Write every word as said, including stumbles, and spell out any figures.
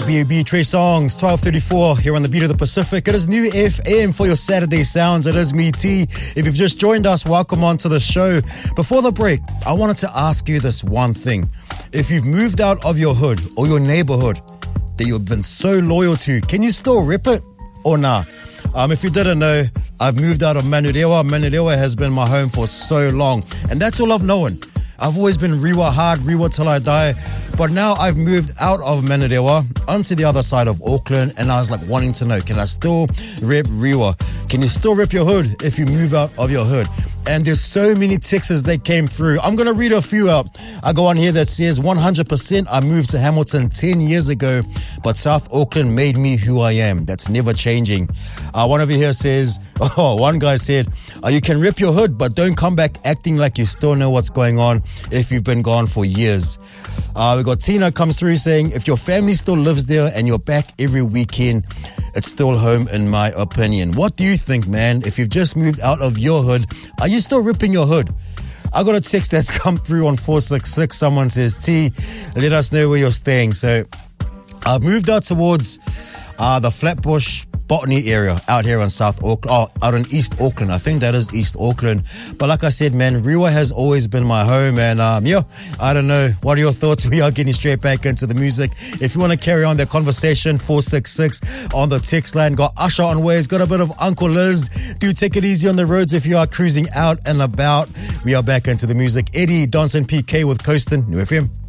B A B Trey Songs, twelve thirty-four here on the Beat of the Pacific. It is New F M for your Saturday sounds. It is me, T. If you've just joined us, welcome on to the show. Before the break, I wanted to ask you this one thing. If you've moved out of your hood or your neighborhood that you've been so loyal to, can you still rip it or nah? Um, if you didn't know, I've moved out of Manurewa. Manurewa has been my home for so long, and that's all I've known. I've always been Rewa hard, Rewa till I die. But now I've moved out of Manurewa onto the other side of Auckland, and I was like wanting to know, can I still rip Rewa? Can you still rip your hood if you move out of your hood? And there's so many texts that came through. I'm going to read a few out. I go on here that says, one hundred percent I moved to Hamilton ten years ago, but South Auckland made me who I am. That's never changing. Uh, one over here says, oh, one guy said, uh, you can rip your hood, but don't come back acting like you still know what's going on if you've been gone for years. Uh, we got Tina comes through saying, if your family still lives there and you're back every weekend, it's still home in my opinion. What do you think, man? If you've just moved out of your hood, are you still ripping your hood? I got a text that's come through on four six six. Someone says, T, let us know where you're staying. So I've moved out towards uh, the Flatbush Botany area out here in South Auckland, oh, out in East Auckland. I think that is East Auckland. But like I said, man, Rewa has always been my home. And um, yeah, I don't know. What are your thoughts? We are getting straight back into the music. If you want to carry on the conversation, four six six on the text line. Got Usher on ways, got a bit of Uncle Liz. Do take it easy on the roads if you are cruising out and about. We are back into the music. Eddie, Donson P K with Coastin', New F M.